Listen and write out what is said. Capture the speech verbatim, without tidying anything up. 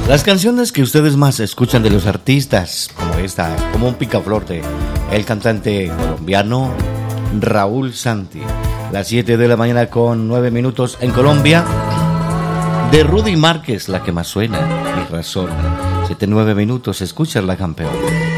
Las canciones que ustedes más escuchan de los artistas, como esta, como un picaflor de el cantante colombiano Raúl Santi. Las siete de la mañana con nueve minutos en Colombia. De Rudy Márquez, la que más suena, mi razón. siete, nueve minutos, escuchas la campeona.